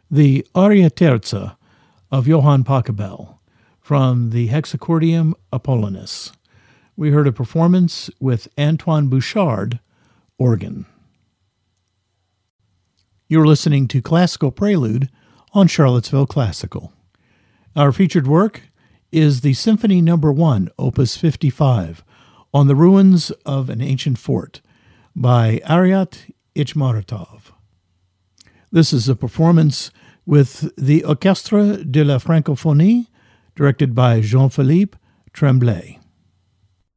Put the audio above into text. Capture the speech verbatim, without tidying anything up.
the Aria Terza of Johann Pachelbel from the Hexacordium Apollonus. We heard a performance with Antoine Bouchard, organ. You're listening to Classical Prelude on Charlottesville Classical. Our featured work is the Symphony Number One, Opus fifty-five, on the ruins of an ancient fort by Ariat Ichmaratov. This is a performance with the Orchestre de la Francophonie, directed by Jean-Philippe Tremblay.